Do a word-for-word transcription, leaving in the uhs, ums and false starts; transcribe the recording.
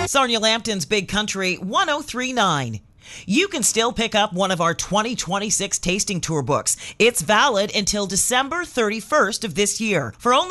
Sarnia Lambton's Big Country one oh three point nine. You can still pick up one of our twenty twenty-six tasting tour books. It's valid until December thirty-first of this year. For only